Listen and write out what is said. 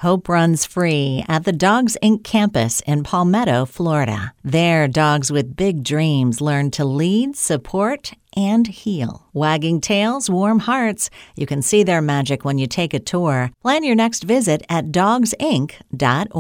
Hope runs free at the Dogs Inc. campus in Palmetto, Florida. There, dogs with big dreams learn to lead, support, and heal. Wagging tails, warm hearts. You can see their magic when you take a tour. Plan your next visit at dogsinc.org.